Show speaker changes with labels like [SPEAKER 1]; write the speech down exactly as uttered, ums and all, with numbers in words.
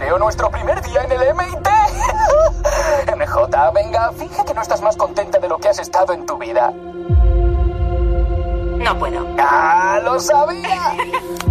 [SPEAKER 1] recreo, nuestro primer día en el M I T. M J, venga, finge que no estás más contenta de lo que has estado en tu vida.
[SPEAKER 2] No puedo.
[SPEAKER 1] ¡Ah, lo sabía!